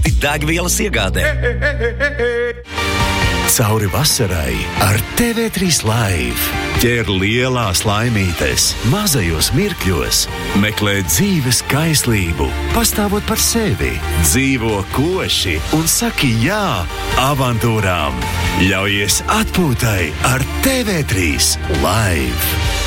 proti degvielas iegādē. Cauri vasarai ar TV3 Live. Ķer lielās laimītes, mazajos mirkļos, meklē dzīves kaislību, pastāvot par sevi, dzīvo koši un saki jā avantūrām. Ļaujies atpūtai ar TV3 Live.